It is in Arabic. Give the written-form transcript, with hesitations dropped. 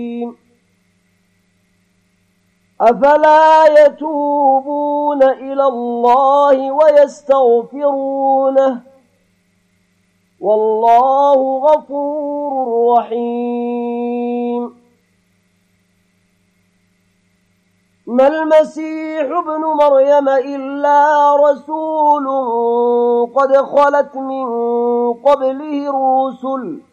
أفلا يتوبون إلى الله ويستغفرونه والله غفور رحيم. ما المسيح ابن مريم إلا رسول قد خلت من قبله الرسل